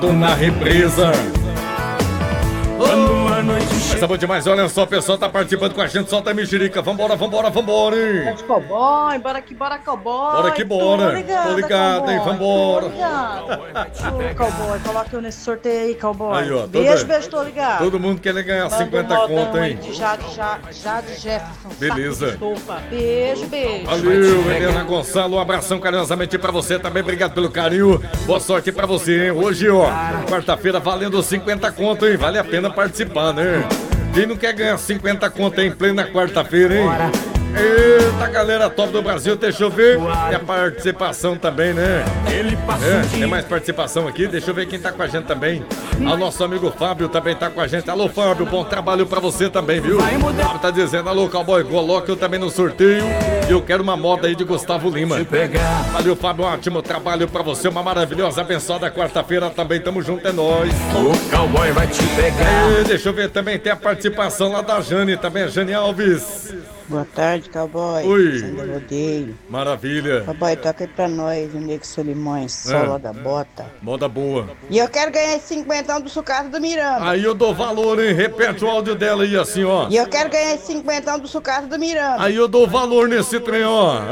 Na represa. Mas é bom demais, olha só, o pessoal tá participando com a gente, solta a mexerica, vambora, hein? Cowboy, bora aqui, bora, cowboy. Bora que bora. Tô ligado, hein, vambora. Ô, cowboy, coloca eu nesse sorteio aí, cowboy. Aí, ó, Beijo, tô ligado. Todo mundo quer ganhar Manda 50 conto, hein? De Jade Jefferson. Beleza. Beijo. Valeu, Helena Gonçalo, um abração carinhosamente pra você também, obrigado pelo carinho, boa sorte pra você, hein? Hoje, ó, quarta-feira, valendo 50 conto, hein? Vale a pena participar, né? Quem não quer ganhar 50 conto em plena quarta-feira, hein? Eita, galera top do Brasil, deixa eu ver. E a participação também, né? Tem mais participação aqui, deixa eu ver quem tá com a gente também. O nosso amigo Fábio também tá com a gente. Alô, Fábio, bom trabalho pra você também, viu? Fábio tá dizendo, alô, cowboy, coloca eu também no sorteio. E eu quero uma moda aí de Gustavo Lima. Valeu, Fábio, ótimo trabalho pra você. Uma maravilhosa, abençoada quarta-feira também, tamo junto, é nóis. O cowboy vai te pegar. Deixa eu ver também, tem a participação lá da Jane também, a Jane Alves. Boa tarde, cowboy. Oi. Sandra Rodeio. Maravilha. Cowboy, toca aí pra nós, o Nego Solimões, Sola da Bota. Moda boa. E eu quero ganhar esse 50 do sucata do Miranda. Aí eu dou valor, hein? Repete o áudio dela aí assim, ó. E eu quero ganhar esse 50 do sucata do Miranda. Aí eu dou valor nesse trem, ó.